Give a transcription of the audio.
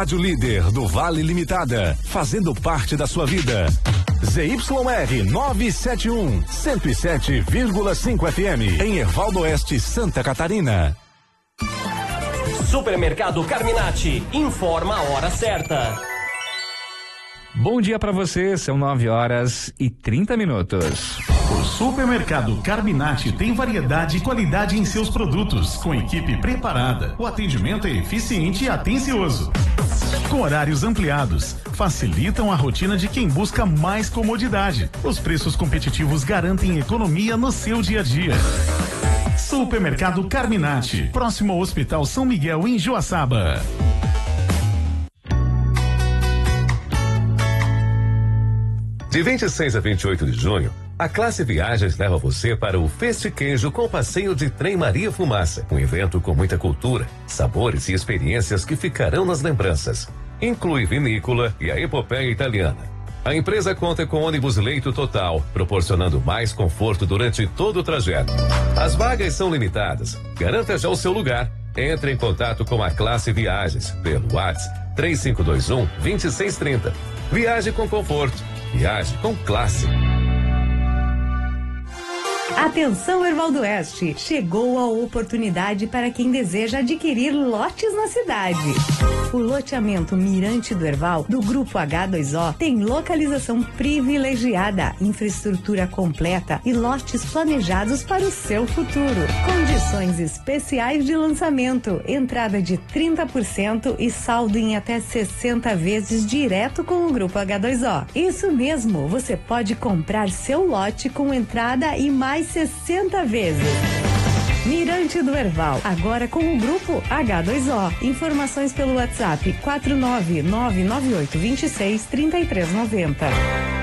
Rádio líder do Vale Limitada, fazendo parte da sua vida. ZYR 971, 107,5 FM, em Ervaldo Oeste, Santa Catarina. Supermercado Carminati, informa a hora certa. Bom dia para você, são 9h30. O Supermercado Carminati tem variedade e qualidade em seus produtos, com equipe preparada. O atendimento é eficiente e atencioso. Com horários ampliados, facilitam a rotina de quem busca mais comodidade. Os preços competitivos garantem economia no seu dia a dia. Supermercado Carminati, próximo ao Hospital São Miguel, em Joaçaba. De 26 a 28 de junho, a Classe Viagens leva você para o Festiquejo com passeio de Trem Maria Fumaça. Um evento com muita cultura, sabores e experiências que ficarão nas lembranças. Inclui vinícola e a epopeia italiana. A empresa conta com ônibus leito total, proporcionando mais conforto durante todo o trajeto. As vagas são limitadas. Garanta já o seu lugar. Entre em contato com a Classe Viagens pelo WhatsApp 3521-2630. Viaje com conforto. Viaje com classe. Atenção, Ervaldo Oeste, chegou a oportunidade para quem deseja adquirir lotes na cidade. O loteamento Mirante do Erval, do Grupo H2O, tem localização privilegiada, infraestrutura completa e lotes planejados para o seu futuro. Condições especiais de lançamento, entrada de 30% e saldo em até 60 vezes direto com o Grupo H2O. Isso mesmo, você pode comprar seu lote com entrada e mais 60 vezes. Mirante do Erval, agora com o Grupo H2O. Informações pelo WhatsApp 49998263390.